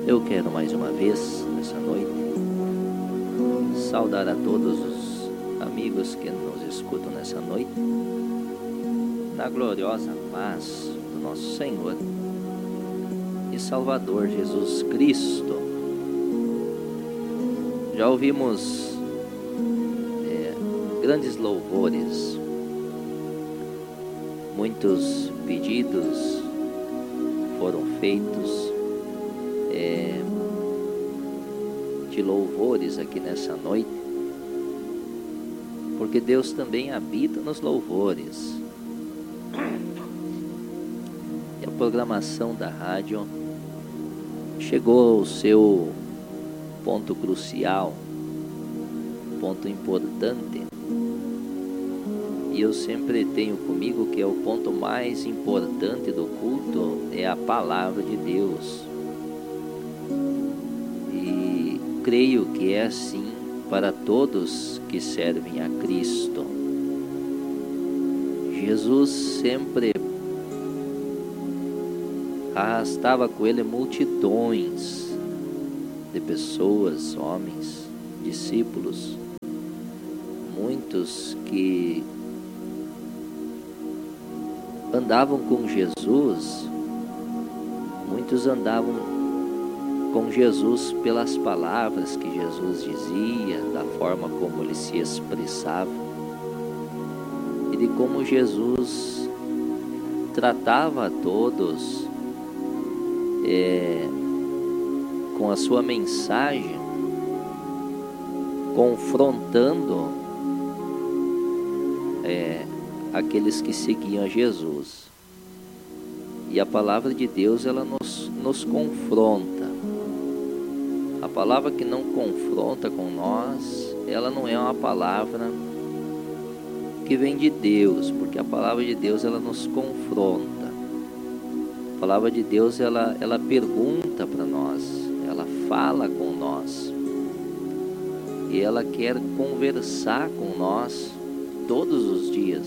Eu quero mais uma vez, nessa noite, saudar a todos os amigos que nos escutam nessa noite, na gloriosa paz do nosso Senhor e Salvador Jesus Cristo. Já ouvimos grandes louvores, muitos pedidos foram feitos de louvores aqui nessa noite, porque Deus também habita nos louvores. E a programação da rádio chegou ao seu ponto crucial, ponto importante, e eu sempre tenho comigo que é o ponto mais importante do culto, é a palavra de Deus. E creio que é assim para todos que servem a Cristo. Jesus sempre arrastava com ele multidões de pessoas, homens, discípulos, muitos que andavam com Jesus, muitos andavam com Jesus pelas palavras que Jesus dizia, da forma como ele se expressava e de como Jesus tratava a todos com a sua mensagem, confrontando aqueles que seguiam a Jesus. E a palavra de Deus, ela nos confronta. A palavra que não confronta com nós, ela não é uma palavra que vem de Deus, porque a palavra de Deus, ela nos confronta. A palavra de Deus, ela pergunta para nós, ela fala com nós, e ela quer conversar com nós todos os dias.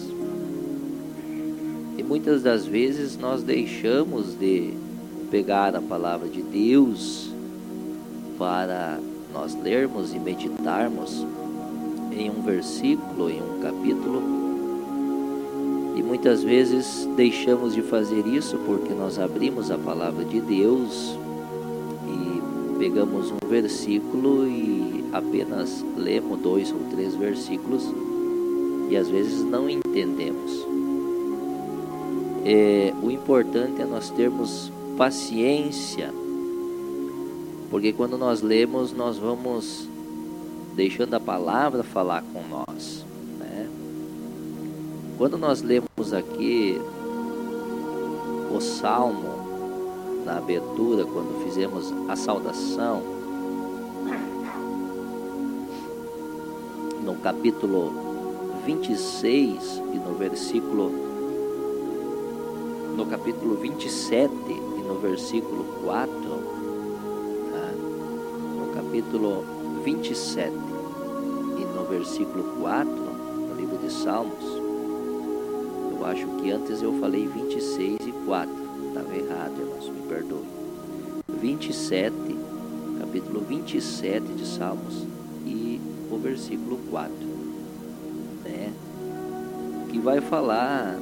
E muitas das vezes nós deixamos de pegar a palavra de Deus para nós lermos e meditarmos em um versículo, em um capítulo, e muitas vezes deixamos de fazer isso porque nós abrimos a palavra de Deus e pegamos um versículo e apenas lemos 2 ou 3 versículos e às vezes não entendemos. O importante é nós termos paciência, porque quando nós lemos, nós vamos deixando a palavra falar com nós, né? Quando nós lemos aqui o Salmo, na abertura, quando fizemos a saudação, no capítulo 26 e no capítulo 27 e no versículo 4, no capítulo 27 e no versículo 4, no livro de Salmos, eu acho que antes eu falei 26 e 4, estava errado, irmãos, me perdoe. 27, capítulo 27 de Salmos e o versículo 4, né, que vai falar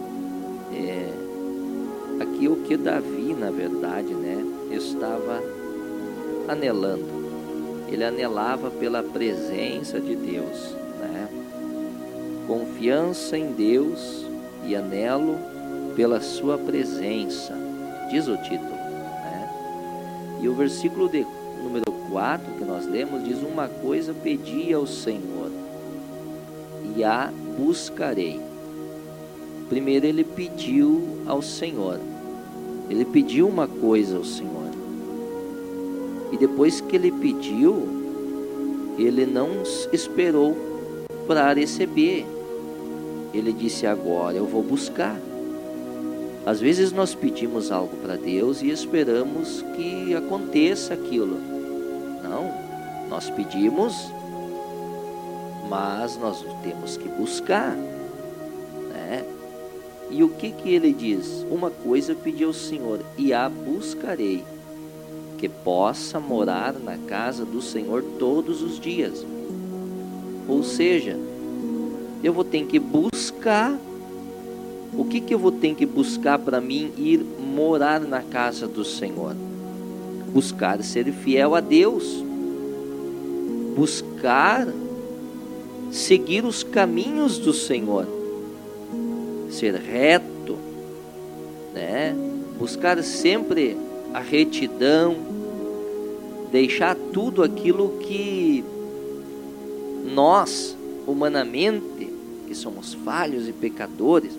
aqui o que Davi, na verdade, né, estava anelando. Ele anelava pela presença de Deus, né? Confiança em Deus e anelo pela sua presença, diz o título, né? E o versículo de número 4 que nós lemos diz: uma coisa pedi ao Senhor e a buscarei. Primeiro ele pediu ao Senhor, ele pediu uma coisa ao Senhor, e depois que ele pediu, ele não esperou para receber, ele disse: agora eu vou buscar. Às vezes nós pedimos algo para Deus e esperamos que aconteça aquilo. Não, nós pedimos, mas nós temos que buscar, né? E o que ele diz? Uma coisa eu pedi ao Senhor e a buscarei, que possa morar na casa do Senhor todos os dias. Ou seja, eu vou ter que buscar. O que eu vou ter que buscar para mim ir morar na casa do Senhor? Buscar ser fiel a Deus. Buscar seguir os caminhos do Senhor. Ser reto, né? Buscar sempre a retidão. Deixar tudo aquilo que nós, humanamente, que somos falhos e pecadores,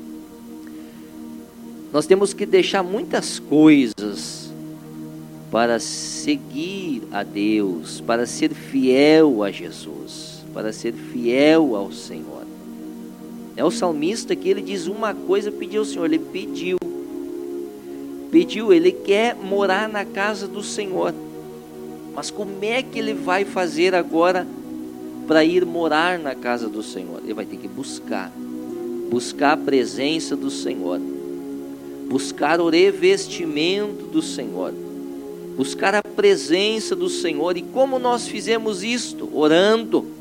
nós temos que deixar muitas coisas para seguir a Deus, para ser fiel a Jesus, para ser fiel ao Senhor. É o salmista que ele diz uma coisa, pediu ao Senhor, ele pediu, ele quer morar na casa do Senhor. Mas como é que ele vai fazer agora para ir morar na casa do Senhor? Ele vai ter que buscar a presença do Senhor, buscar o revestimento do Senhor, buscar a presença do Senhor. E como nós fizemos isto? Orando,